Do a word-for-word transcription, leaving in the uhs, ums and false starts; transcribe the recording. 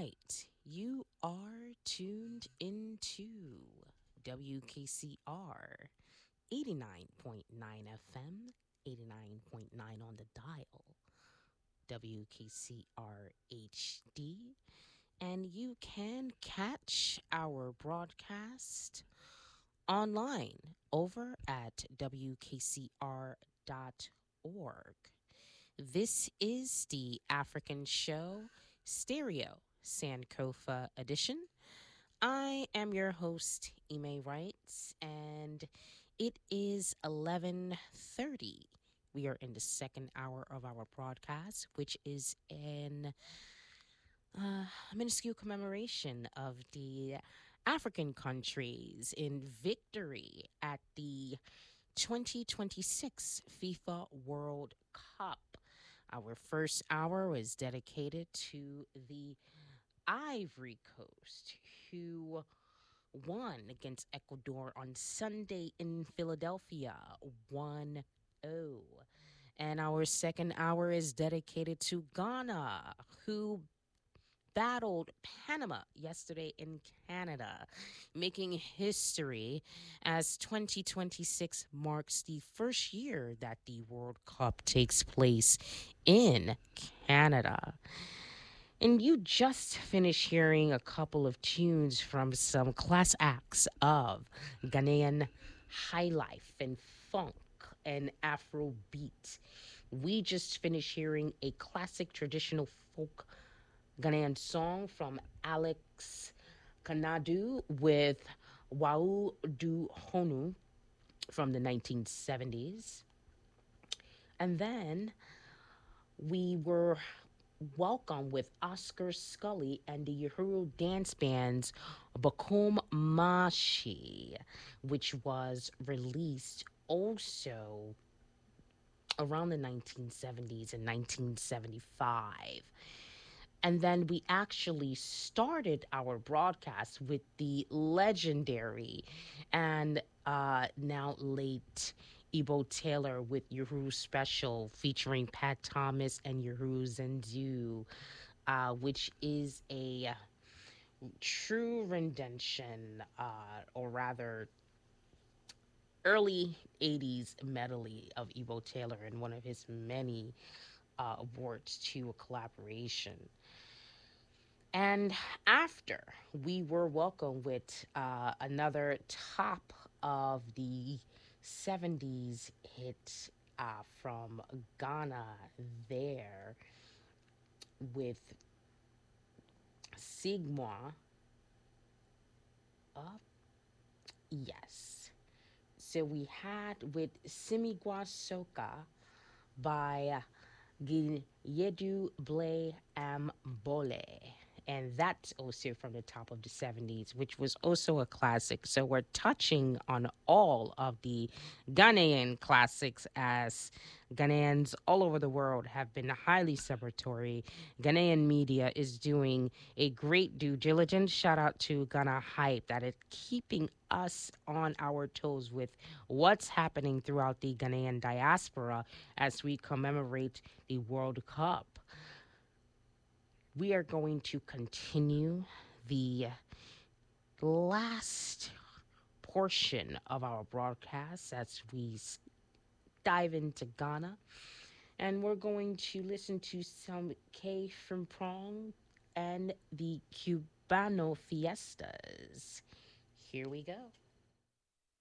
right. You are tuned into W K C R eighty-nine point nine F M, eighty-nine point nine on the dial, W K C R H D. And you can catch our broadcast online over at W K C R dot org. This is the African Show Stereo Sankofa edition. I am your host, Ime Wright, and it is eleven thirty. We are in the second hour of our broadcast, which is an uh, minuscule commemoration of the African countries in victory at the twenty twenty-six FIFA World Cup. Our first hour was dedicated to the Ivory Coast, who won against Ecuador on Sunday in Philadelphia, one oh. And our second hour is dedicated to Ghana, who battled Panama yesterday in Canada, making history as twenty twenty-six marks the first year that the World Cup takes place in Canada. And you just finished hearing a couple of tunes from some class acts of Ghanaian high life and funk and Afro beat. We just finished hearing a classic traditional folk Ghanaian song from Alex Kanadu with Wau Du Honu from the nineteen seventies. And then we were welcome with Oscar Scully and the Uhuru dance band's Bakum Mashi, which was released also around the nineteen seventies and nineteen seventy-five. And then we actually started our broadcast with the legendary and uh, now late Ebo Taylor with Uhuru Special featuring Pat Thomas and Uhuru Zendu, uh, which is a true rendition, uh, or rather, early eighties medley of Ebo Taylor and one of his many uh, awards to a collaboration. And after, we were welcomed with uh, another top of the seventies hit uh, from Ghana there with Sigma. Uh, yes. So we had with Simigwa Soka by Giyedu Ble Ambole. And that's also from the top of the seventies, which was also a classic. So we're touching on all of the Ghanaian classics, as Ghanaians all over the world have been highly celebratory. Ghanaian media is doing a great due diligence. Shout out to Ghana Hype that is keeping us on our toes with what's happening throughout the Ghanaian diaspora as we commemorate the World Cup. We are going to continue the last portion of our broadcast as we dive into Ghana. And we're going to listen to some K from Prong and the Cubano Fiestas. Here we go.